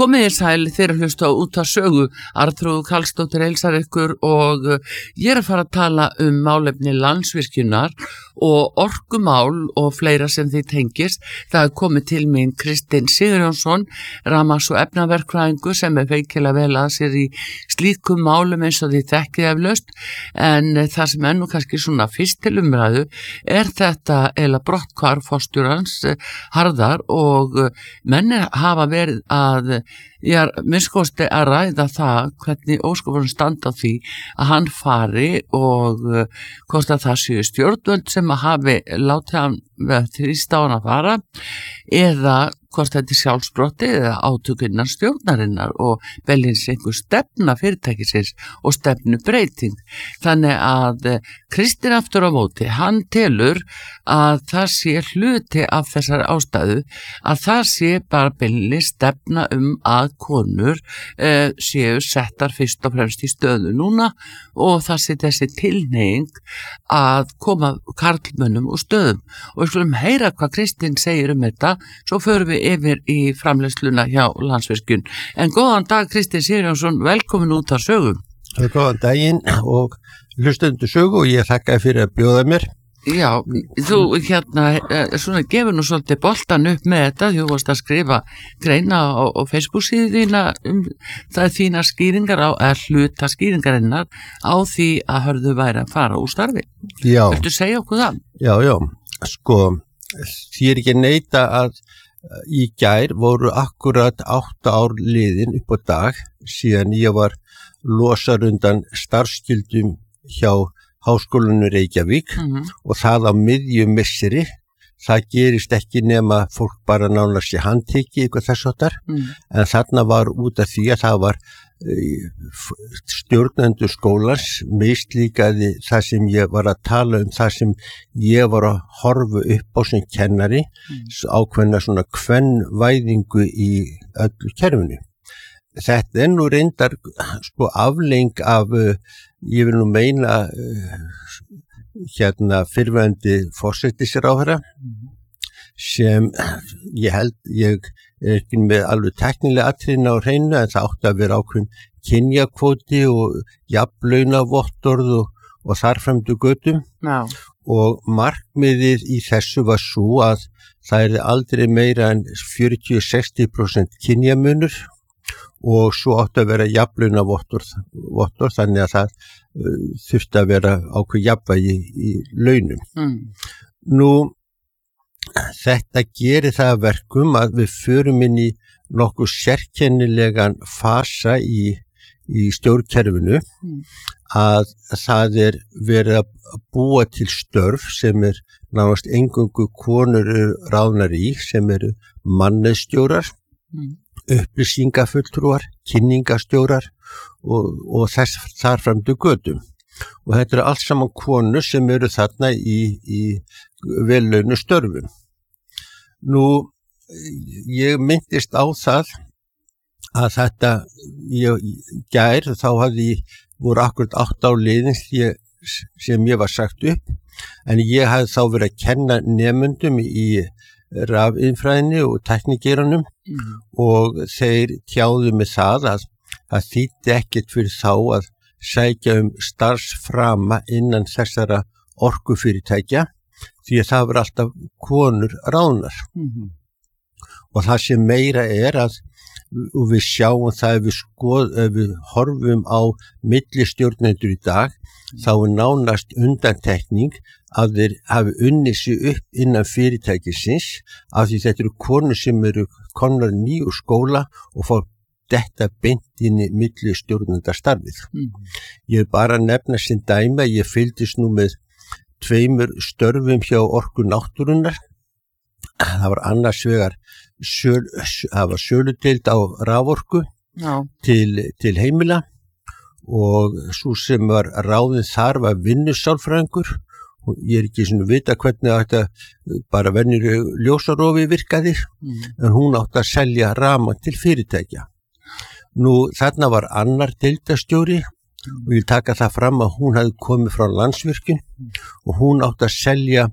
Komið sæl þeirra hlusta út af sögu, Arnþrúður Karlsdóttir heilsar ykkur og ég að fara að tala málefni Landsvirkjunar og orkumál og fleira sem þið tengist. Það komið til mín Kristinn Sigurjónsson, rafmagns- og efnaverkfræðingur sem feikilega vel að sér í slíkum málum eins og þið þekkið eflaust, en það sem nú kannski svona fyrst til umræðu þetta eða brotthvarf forstjórans Harðar og menn hafa verið að minnst að ræða það hvernig óskopunum standa á því að hann fari og hvort að það séu stjórnvöld sem að hafi látið hann þrýsta á hann að fara eða hvort þetta sjálfsbrotti eða átök innan stjórnarinnar og veljins einhver stefna fyrirtækisins og stefnu breyting. Þannig að Kristinn aftur á móti, hann telur að það sé hluti af þessari ástæðu, að það sé bara beinlínis stefna að konur séu settar fyrst og fremst í stöðu núna og það sé þessi tilhneiging að koma karlmönnum úr stöðum. Og við skulum heyra hvað Kristinn segir þetta, svo förum við yfir í framleiðsluna hjá Landsvirkjun. En góðan dag Kristinn Sigurjónsson, velkomin út af sögu. Góðan daginn og hlustendur sögu og ég þakka fyrir að bjóða mér. Já, þú svona gefur nú svolítið boltan upp með þetta, þú varst að skrifa greina á Facebook síðu þína það þína skýringar hluta skýringarinnar á því að Hörður væri að fara úr starfi. Já. Viltu segja okkur það? Já, sko, því ekki neita að í gær voru akkurat 8 ár liðin upp á dag síðan ég var losar undan starfsskildum hjá Háskólanum Reykjavík og það á miðjum misseri. Það gerist ekki nema fólk bara nánast sé handtekið eitthvað þess áttar, en þarna var út af því að það var stjórnendur skólans mislíkaði það sem ég var að tala það sem ég var að horfa upp á sem kennari, ákveðna svona kvenvæðingu í öllu kerfinu. Þetta nú reyndar sko afleing af, ég vil nú meina fyrrverandi forsætisráðherra sem ég held, ég ekki með alveg teknilega atriðin á hreinu en það átti að vera ákveðin kynjakvóti og jafnlaunavottorð og þarframdu götum. Já. Og markmiðið í þessu var svo að það aldrei meira en 40-60% kynjamunur og svo átti að vera jafnlaunavottorð þannig að það þurfti að vera ákveð jafnvægi í launum. Nú, þetta gerir það að verkum að við förum inn í nokkuð sérkennilegan fasa í stjórnkerfinu að það verið að búa til störf sem nánast eingöngu konur ráðnar í sem mannauðsstjórar, upplýsingafulltrúar, kynningastjórar og þess þarframdu götum. Og þetta allt saman konur sem þarna í vellaunu störfum. Nú, ég myndist á það að þetta gær, þá voru akkurat 8 ár liðin sem ég var sagt upp, en ég hafði þá verið að kenna nemendum í rafiðnfræðinni og tæknigeranum og þeir tjáðu mig það að það þýddi ekkert fyrir þá að sækja starfsframa innan þessara orkufyrirtækja því að það var alltaf konur ráðnar. Og það sem meira að og við sjáum það ef við horfum á millistjórnendur í dag þá nánast undantekning að þeir hafi unnið sig upp innan fyrirtækisins af því þetta konur sem komnar ný úr skóla og fá þetta beint inn í millistjórnendastarfið. Ég bara nefna sem dæmi að ég fylgdist nú með 2 störfum hjá Orku náttúrunnar. Það var annars vegar það var söludeild á raforku til heimila og svo sem var ráðin þar var vinnusálfræðingur og ég ekki svona vita hvernig þetta bara venjur ljósarofi virkaði en hún átti að selja rafmagn til fyrirtækja. Nú þarna var annar deildastjóri og ég vil taka það fram að hún hafði komið frá Landsvirkjun og hún átti að selja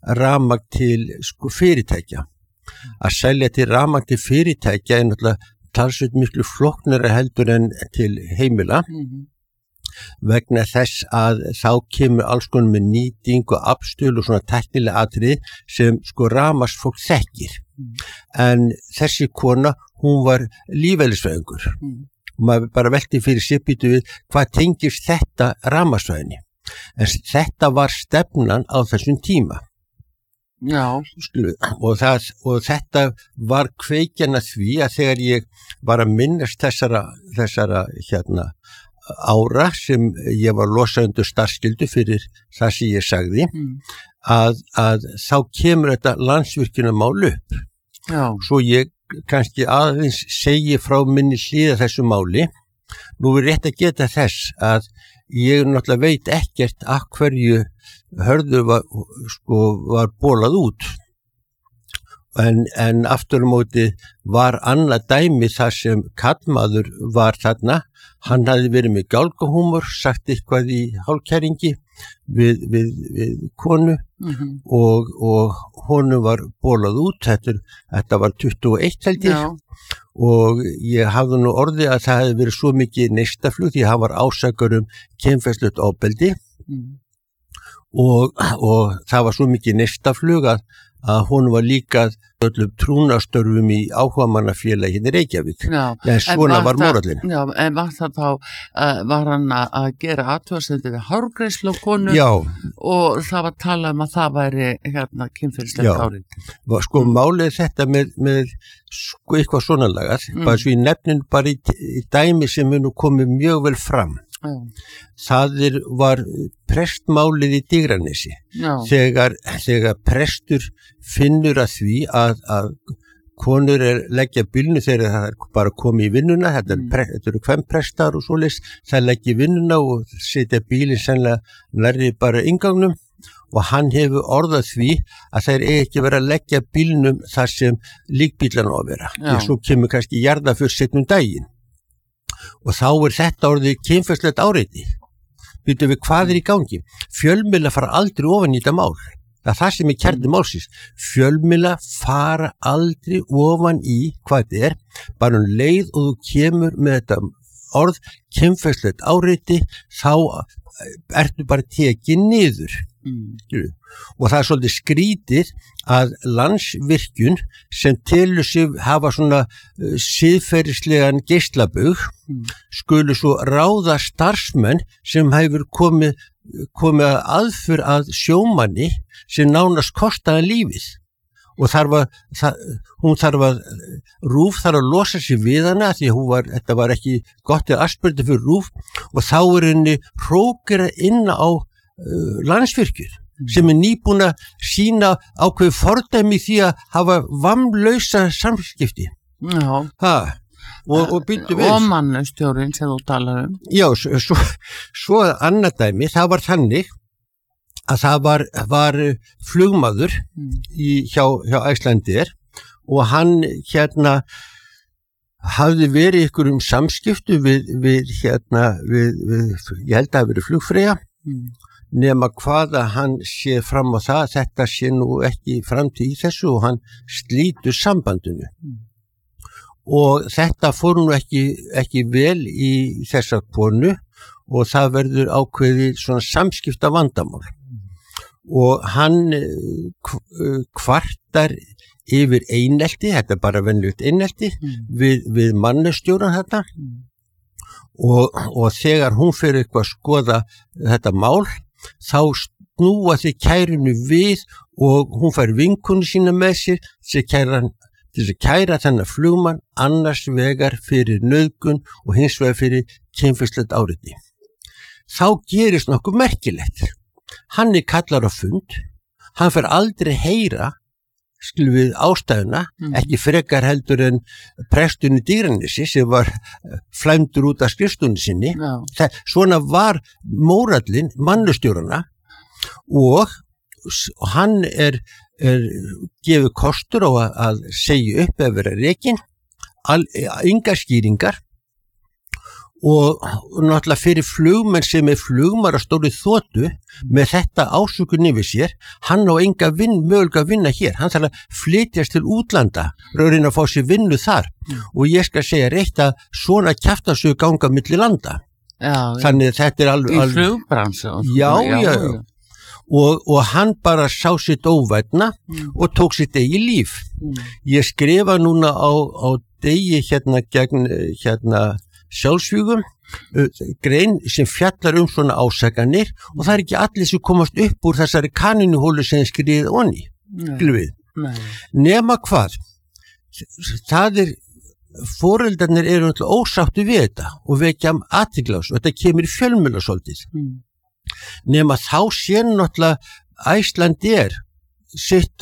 rafmagn til fyrirtækja. Að selja til rafmagn til fyrirtækja náttúrulega talsveit miklu flóknara heldur en til heimila vegna þess að þá kemur alls konar með nýting og afstölu og svona tæknilega atriði sem sko rafmagnsfólk þekkir. En þessi kona, hún var lífeðlisfræðingur. Maður bara velti fyrir sér býtu við hvað tengist þetta rafmagnsfræðinni. En þetta var stefnan á þessum tíma. Já. Og þetta var kveikjan að því að þegar ég var að minnast þessara ára sem ég var losað undir starfsskyldu fyrir það sem ég sagði að þá kemur þetta Landsvirkjunarmál upp. Já. Svo ég kannski aðeins segi frá minni hlið þessu máli. Nú er rétt að geta þess að ég náttúrulega veit ekkert að hverju Hörður var bólað út. En aftur á móti var annað dæmi þar sem kallmaður var þarna. Hann hafði verið með gálgahúmor, sagt eitthvað í hálfkæringi við konu og honum var bólað út. Þetta var 21 held ég. Já. Og ég hafði nú orðið að það hefði verið svo mikið neistaflug því að hann var ásakar kynferðislegt ofbeldi og það var svo mikið neistaflug að hún var líka öllum trúnastörfum í áhugamannafélagi hérna í Reykjavík. Já, en svona var morallinn. Já, en var það þá, var hann að gera athugasemdir við hárgreiðslu á konu? Já. Og það var talað að það væri kynferðislegt árið. Sko málið þetta með sko eitthvað svona lagað, bara svo í nefnin bara í dæmi sem er nú komið mjög vel fram. Já. Það var prestmálið í Digranesi. Þegar prestur finnur að því að konur leggja bílnu þegar það bara komið í vinnuna, þetta eru kvenprestar og svoleiðis, það leggja í vinnuna og setja bílinn sennilega nærri bara inngangnum og hann hefur orðað því að þeir ekki verið að leggja bílnum þar sem líkbílan á að vera. Og svo kemur kannski jarðaför seinum daginn. Og þá þetta orðið kynferðislegt áreiti. Býtum við hvað í gangi? Fjölmiðlar fara aldrei ofan í þetta mál. Það sem er kjarni málsins. Fjölmiðlar fara aldrei ofan í hvað þetta er. Bara leið og þú kemur með þetta orð kynferðislegt áreiti, þá ertu bara tekið niður. Og það er svolítið skrítið að Landsvirkjun sem telur sig hafa svona siðferðislegan geislabug skulu svo ráða starfsmenn sem hefur komið aðför að sjómanni sem nánast kostaði lífið og RÚV þarf að losa sig við hana því að þetta var ekki gott eða aðspurði fyrir RÚV og þá henni hrókera inn á Landsvirkjun sem er nýbúin að sína ákveðu fordæmi því að hafa vammlausa samskipti. Já. Og býttu við. Og mannustjórinn sem þú talar Já, svo annað dæmi, það var þannig að það var flugmaður hjá Icelandair og hann hafði verið ykkur samskiptu við ég held að hafi verið Flugfreyja nema hvaða hann sé fram á það, þetta sé nú ekki framtíð í þessu og hann slítur sambandinu. Og þetta fór nú ekki vel í þessa konu og það verður ákveðið svona samskipta vandamál. Og hann kvartar yfir einelti, þetta er bara venjulegt einelti, við mannustjóran þetta. Og þegar hún fyrir eitthvað að skoða þetta mál, þá snúa þið kærinu við og hún fær vinkonu sína með sér til að kæra þennan flugmann annars vegar fyrir nauðgun og hins vegar fyrir kynferðislegt áreiti. Þá gerist nokkuð merkilegt. Hann kallar á fund, hann fer aldrei heyra við ástæðuna, ekki frekar heldur en prestunni Digranesi sem var flæmdur út af skrifstunni sinni. Svona var mórallinn mannustjórana og hann gefið kostur á að segja upp eða vera rekinn, engar skýringar og náttúrulega fyrir flugmenn sem flugmar að stóri þotu með þetta ásökun yfir sér, hann á enga mögulega að vinna hér, hann þarf að flytjast til útlanda, raunin að fá sér vinnu þar og ég skal segja reitt að svona kjaftasög ganga milli landa. Já, þannig að þetta alveg í flugbransu. Já. Og hann bara sá sitt óvætna og tók sitt eigi líf. Ég skrifa núna á degi gegn sjálfsvígum grein sem fjallar svona ásakanir og það ekki allir sem komast upp úr þessari kaninuhólu sem skriðið onni. Nema hvað? Það foreldarnir eru ósáttu við þetta og vekja athygli á þessu og þetta kemur í fjölmiðla svolítið. Nema þá sé náttúrulega Icelandair sitt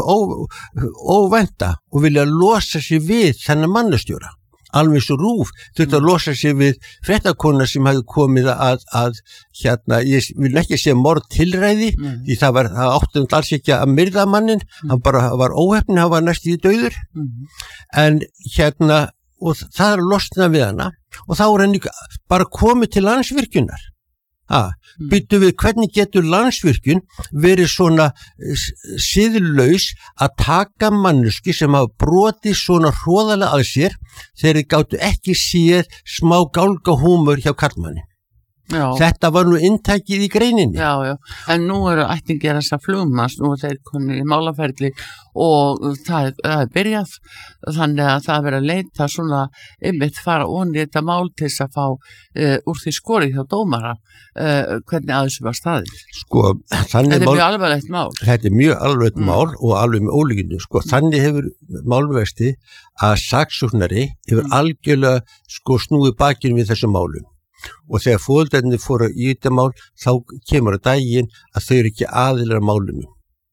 óvænta og vilja losa sig við þennan mannastjóra. Alveg svo RÚV þurfti að losa sig við fréttakona sem hefði komið að ég vil ekki segja morðtilræði því það átti alls ekki að myrða mannin, hann bara var óheppinn, hann var næst í dauður en og það losna við hana og þá hann bara komið til Landsvirkjunar. Byttu við hvernig getur Landsvirkjun verið svona siðlaus að taka manneski sem hafa brotið svona hroðalega að sér þegar þeir gátu ekki séð smá gálgahúmur hjá karlmanni. Þetta var nú inntækið í greininni. Já, en nú eru ættingjar þessa flugmanns, nú þeir konur í málaferli og það byrjað, þannig að það verið að leita svona einmitt fara onni þetta mál til þess að fá úr því skorið hjá dómara, hvernig að þessu var staðið. Þetta mjög alvarlegt mál. Þetta mjög alvarlegt mál og alveg með ólíkindum. Þannig hefur málversti að saksóknari hefur algjörlega snúið bakinu við þessum málum. Og þegar foreldrarnir fóru í þetta mál þá kemur að daginn að þau eru ekki aðilar að málunum.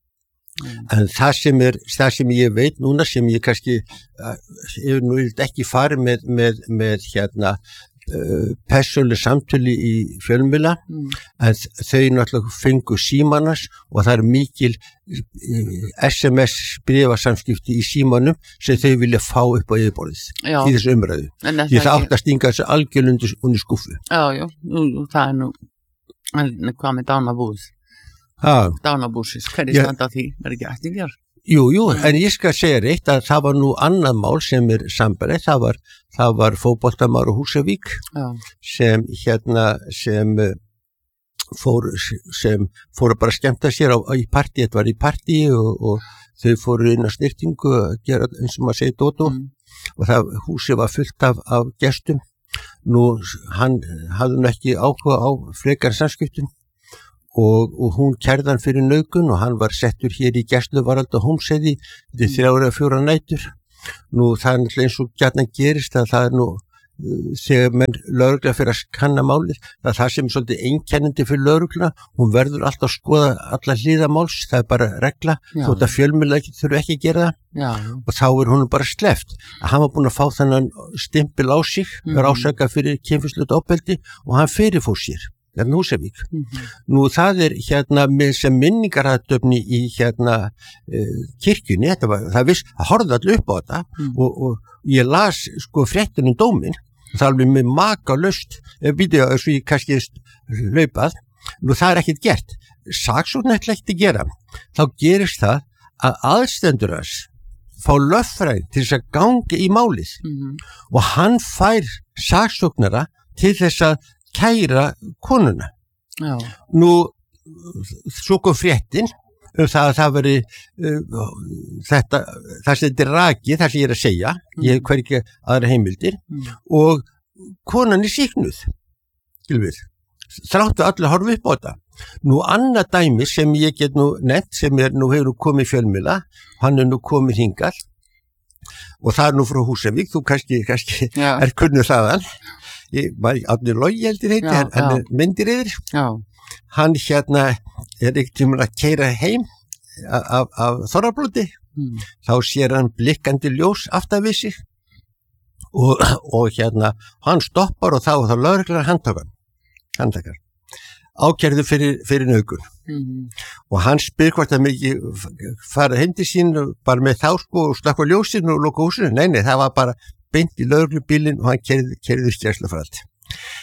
En það sem ég veit núna sem ég kannski hefur nú ekki farið með persónuleg samtölu í fjölmiðla en þau náttúrulega fengu símannas og það mikil SMS bréfasamskipti í símanum sem þau vilja fá upp á yfirborðið í þessu umræðu. Því það átt að stinga þessu algjörlega undir skúffu. Já, það nú hvað með dánabúð? Dánabúðsins, hverju standa því? Ekki ættingjar? Jú, en ég skal segja reitt að það var nú annað mál sem sambarið, það var fótboltamaður á Húsavík sem fóru bara að skemmta sér í partí, þetta var í partí og þau fóru inn á styrtingu að gera eins og maður segir dótó og húsið var fullt af gestum. Nú, hann hafði nú ekki áhuga á frekar samskiptum og hún kærði hann fyrir nauðgun og hann var settur hér í gæsluvarðhald á Hólmsheiði til 3 eða 4 nætur. Nú það eins og gjarnan gerist að það nú þegar menn lögregla fyrir að kanna málið, það sem svolítið einkennandi fyrir lögregla, hún verður alltaf að skoða alla hliða máls, það bara regla, þótt að fjölmiðla þurfa ekki að gera það og þá hún bara sleppt. Hann var búinn að fá þennan stimpil á sig, var ásakað fyrir kynferðislegt ofbeldi og hann fyrirfór sér. Húsavík. Nú það sem minningarhaðdöfni í kirkjunni, það horfði allir upp á þetta og ég las fréttin dóminn, það alveg með makalaust, svo ég kannski hlaupað, nú það ekkert gert. Saksókn ætla ekkert að gera, þá gerist það að aðstendur hans fá lögfræðing til þess að ganga í málið og hann fær saksóknara til þess að kæra konuna. Nú, svo kom fréttin það að það veri það sem þetta rakið, það sem ég að segja, ég hef hvergi aðra heimildir og konan sýknuð. Þráttu allir horfa upp á þetta. Nú, annað dæmi sem ég get nú nefnt, sem nú hefur komið fjölmiðla, hann nú komið hingað og það nú frá Húsavík, þú kannski kunnur þaðan. Árni Logi heldur heiti, hann myndir yfir. Hann ekkert tímann að keyra heim af Þorrablóti. Þá sér hann blikkandi ljós aftan við sig og hann stoppar og þá lögreglan handtakar. Ákærðu fyrir nauðgun. Og hann spyr hvort að mikið fara heim til sín bara með þá og slakka ljósin og loka húsinu. Nei, það var bara beint í lögreglubílinn og hann keyrði skærslufarald.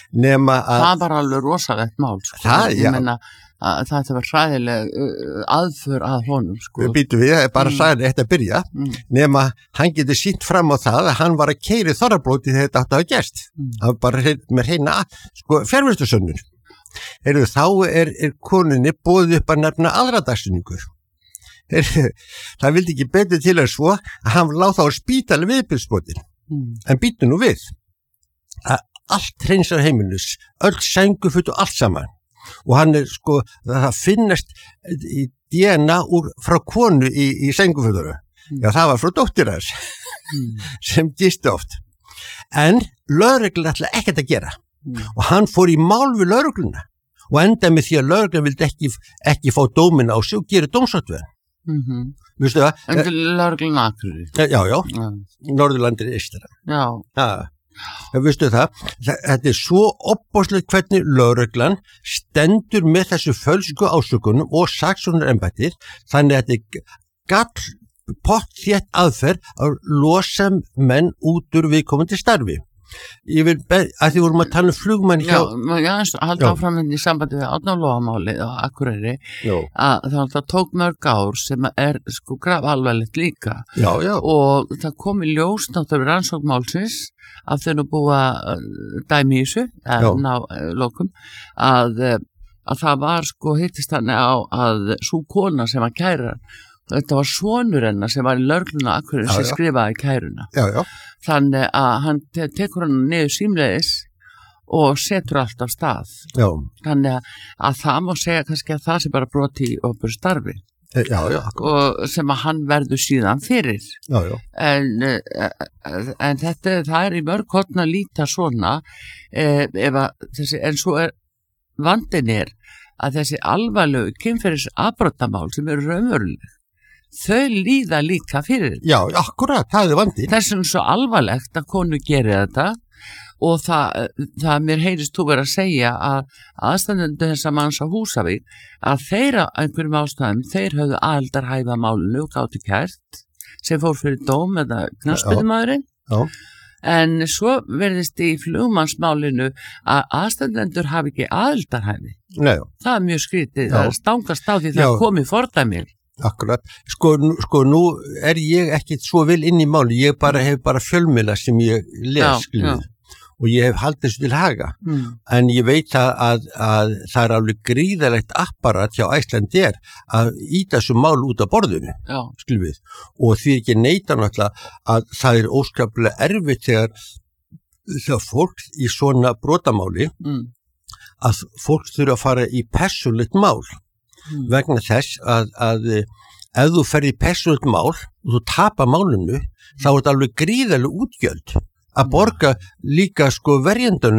nema að það var alveg rosalegt mál sko. Það, já. Ég meina að þetta var hræðileg aðför að honum sko. Býtu við, bara sagði þetta að byrja nema hann getur sýnt fram á það að hann var að keyra í Þorrablóti þegar þetta átti að hafa gerst það var bara með hreina sko, fjarvistarsönnur þá er konunni boðið upp að nefna aðradagsinningur það vildi ekki betur til að svo að hann láð þá að spítali viðbyrðsbotin en býtu nú við að allt hreinsar heimilus öll sængufut og allt saman og hann sko, það finnast í DNA frá konu í sænguföturu já, það var frá dóttir hans sem gisti oft en lögreglan ætla ekkert að gera og hann fór í mál við lögregluna og endaði með því að lögreglan vildi ekki fá dóminn á sig og gera dómsátveð Vistu það? En lögreglan Akureyri Já, Norðurlandir eystra Já Vistu það? Þetta svo opbóðslegt hvernig lögreglan stendur með þessu fölsku ásökunum og saksóknarembættir þannig að þetta pottþétt aðferð að losa menn út úr viðkomandi starfi. Ég vil að því vorum að tala flugmann hjá... Já, halda áfram í sambandi við Árnalóamálið á Akureyri að það tók mörg ár sem er sko grafalvarlegt líka og það kom í ljós náttúrulega rannsóknmálsins af þau nú búa dæmi í þessu ná lokum að það var sko hittist þannig á að sú kona sem var kæra þetta var sonur hennar sem var í lögregluna Akureyri sem skrifaði kæruna þannig að hann tekur hann niður símleiðis og setur allt af stað þannig að það má segja kannski að það sé bara broti í opinberu starfi og sem að hann verður síðan fyrir en þetta það er í mörg horn að líta svona en svo vandinn að þessi alvarlegu kynferðis afbrotamál sem eru raunveruleg þau líða líka fyrir þetta. Já, akkurat, það er vandinn. Þessum svo alvarlegt að konu gerir þetta og það mér heyrist þú verið að segja að aðstandendur þessa manns á Húsavík að þeirra einhverjum ástæðum þeir höfðu aðildarhæfa málinu og gátu kært sem fór fyrir dóm eða knattspyrnumaðurinn en svo verðist í flugmannsmálinu að aðstandendur hafi ekki aðildarhæfi. Nei. Það er mjög skrítið, það stangast á því það komið fordæmir. Akkurat, sko nú er ég ekkit svo vel inn í máli, ég hef bara fjölmiðla sem ég les og ég hef haldið þessu til haga en ég veit að það er alveg gríðalegt apparat hjá Icelandair að íta þessu mál út af borðinu og því ekki neita náttúrulega að það er óskaplega erfitt þegar fólk í svona brotamáli að fólk þurfa að fara í persónulegt mál vegna þess að ef þú ferð í persónulegt mál og þú tapar málinu þá er þetta alveg gríðaleg útgjöld að borga líka sko verjendanum